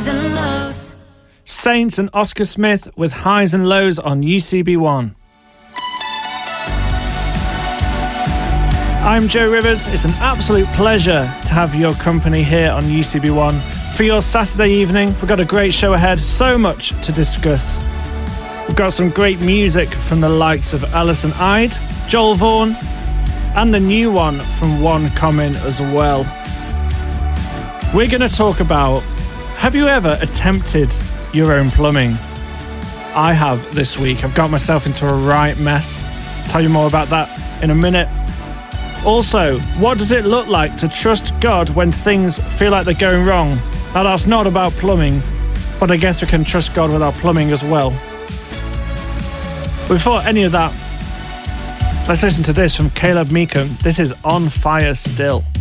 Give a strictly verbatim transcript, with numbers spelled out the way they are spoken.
highs and lows. Saints and Oscar Smith with Highs and Lows on U C B one. I'm Joe Rivers. It's an absolute pleasure to have your company here on U C B one for your Saturday evening. We've got a great show ahead, so much to discuss. We've got some great music from the likes of Alison Ide, Joel Vaughan, and the new one from One Common as well. We're going to talk about, have you ever attempted your own plumbing? I have this week. I've got myself into a right mess. I'll tell you more about that in a minute. Also, what does it look like to trust God when things feel like they're going wrong? Now, that's not about plumbing, but I guess we can trust God with our plumbing as well. Before any of that, let's listen to this from Caleb Meekum. This is On Fire Still.